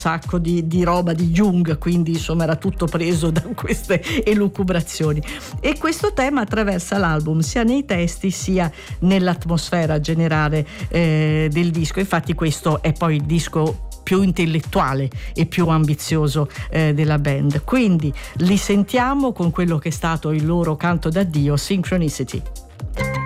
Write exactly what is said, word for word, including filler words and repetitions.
sacco di, di roba di Jung, quindi insomma era tutto preso da queste elucubrazioni, e questo tema attraversa l'album sia nei testi sia nell'atmosfera generale eh, del disco. Infatti questo è poi il disco più intellettuale e più ambizioso eh, della band, quindi li sentiamo con quello che è stato il loro canto d'addio, Synchronicity.